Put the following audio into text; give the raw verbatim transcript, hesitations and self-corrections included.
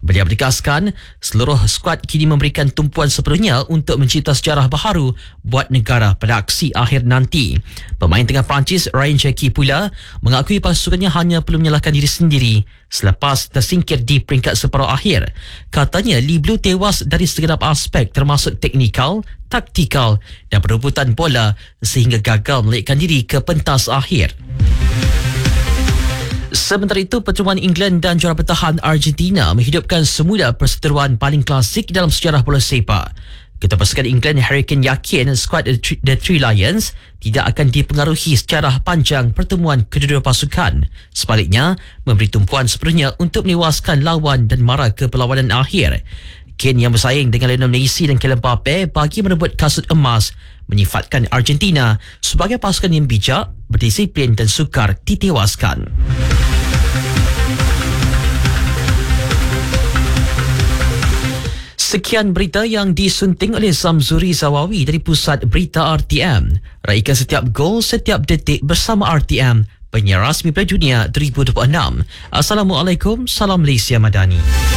Beliau menegaskan seluruh skuad kini memberikan tumpuan sepenuhnya untuk mencipta sejarah baharu buat negara pada aksi akhir nanti. Pemain tengah Perancis Ryan Cherki pula mengakui pasukannya hanya perlu menyalahkan diri sendiri selepas tersingkir di peringkat separuh akhir. Katanya Lee Blue tewas dari segenap aspek termasuk teknikal, taktikal dan perebutan bola sehingga gagal melekkan diri ke pentas akhir. Sementara itu, pertemuan England dan juara bertahan Argentina menghidupkan semula perseteruan paling klasik dalam sejarah bola sepak. Ketua pasukan England Harry Kane yakin skuad The Three Lions tidak akan dipengaruhi secara panjang pertemuan kedua-dua pasukan. Sebaliknya, memberi tumpuan sepenuhnya untuk menewaskan lawan dan mara ke perlawanan akhir. Kane yang bersaing dengan Lionel Messi dan Kylian Mbappe bagi merebut kasut emas menyifatkan Argentina sebagai pasukan yang bijak, berdisiplin dan sukar ditewaskan. Sekian berita yang disunting oleh Samzuri Zawawi dari Pusat Berita R T M. Raikan setiap gol, setiap detik bersama R T M, penyiar rasmi Piala Dunia dua ribu dua puluh enam. Assalamualaikum, salam Malaysia Madani.